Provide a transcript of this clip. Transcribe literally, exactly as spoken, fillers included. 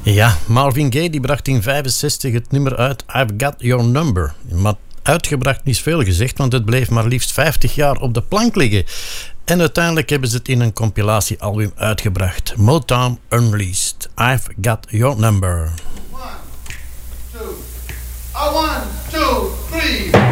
Ja, Marvin Gaye die bracht in vijfenzestig het nummer uit I've Got Your Number. Maar uitgebracht niet veel gezegd, want het bleef maar liefst vijftig jaar op de plank liggen. En uiteindelijk hebben ze het in een compilatiealbum uitgebracht. Motown Unleashed. I've Got Your Number. One, two, a one, two, three.